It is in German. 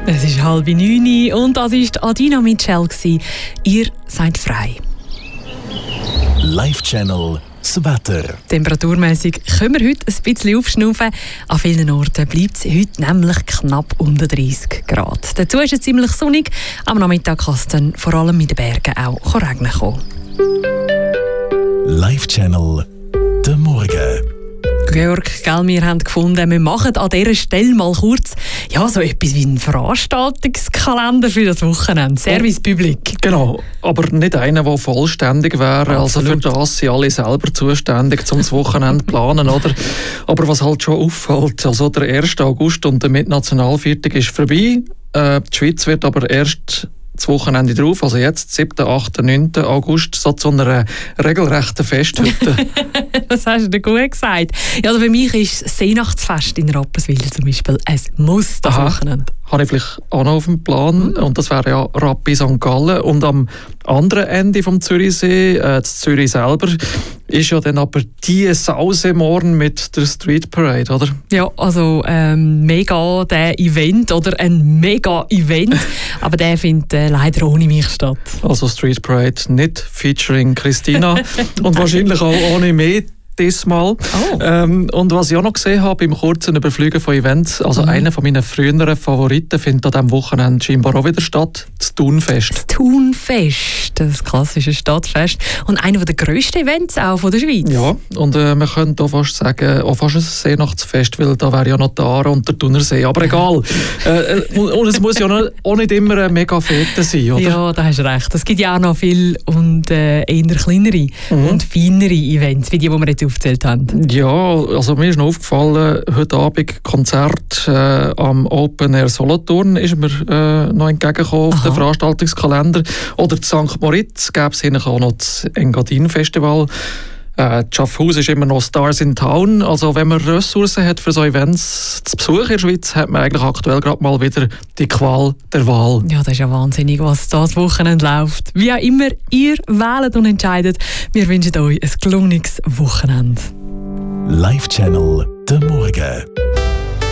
Es ist 8:30 und das war Adina Mitchell. Ihr seid frei. Live-Channel das Wetter. Temperaturmäßig können wir heute ein bisschen aufschnaufen. An vielen Orten bleibt es heute nämlich knapp unter 30 Grad. Dazu ist es ziemlich sonnig. Am Nachmittag kann es dann vor allem in den Bergen auch regnen kommen. Live-Channel der Morgen. Georg, wir haben gefunden, wir machen an dieser Stelle mal kurz so etwas wie einen Veranstaltungskalender für das Wochenende. Service Public. Genau, aber nicht einer, der vollständig wäre. Also für das sind alle selber zuständig, um das Wochenende zu planen. Oder? Aber was halt schon auffällt, also der 1. August und der Mitnationalviertag ist vorbei. Die Schweiz wird aber erst das Wochenende drauf, also jetzt, 7., 8., 9. August, so zu einer regelrechten Festhütte. Das hast du gut gesagt. Ja, also für mich ist das Seenachtsfest in Rapperswil zum Beispiel ein Muss das Wochenende. Habe ich vielleicht auch noch auf dem Plan. Und das wäre ja Rappi St. Gallen. Und am anderen Ende vom Zürichsee, das Zürich selber, ist ja dann aber die Sause morgen mit der Street Parade, oder? Ja, also mega der Event oder ein Mega-Event. Aber der findet leider ohne mich statt. Also Street Parade nicht featuring Christina und wahrscheinlich auch ohne mich. Diesmal. Und was ich auch noch gesehen habe beim kurzen Überfliegen von Events, also einer von meinen früheren Favoriten findet an diesem Wochenende scheinbar auch wieder statt, das Thunfest. Das Thunfest, das klassische Stadtfest und einer der grössten Events auch von der Schweiz. Ja, und man könnte auch fast sagen, auch fast ein Seenachtsfest, weil da wäre ja noch der Aare und der Thunersee, aber egal. Und es muss ja auch nicht immer eine mega Fete sein, oder? Ja, da hast du recht. Es gibt ja auch noch viel und eher kleinere und feinere Events, wie die wir jetzt aufgezählt haben. Ja, also mir ist noch aufgefallen, heute Abend Konzert am Open Air Solothurn ist mir noch entgegengekommen auf den Veranstaltungskalender. Oder in St. Moritz gäbe es hier auch noch das Engadin Festival. Schaffhaus ist immer noch Stars in Town. Also wenn man Ressourcen hat für so Events zu Besuch in der Schweiz, hat man eigentlich aktuell gerade mal wieder die Qual der Wahl. Ja, das ist ja wahnsinnig, was das Wochenende läuft. Wie auch immer ihr wählt und entscheidet, wir wünschen euch ein gelungenes Wochenende. Live-Channel der Morgen.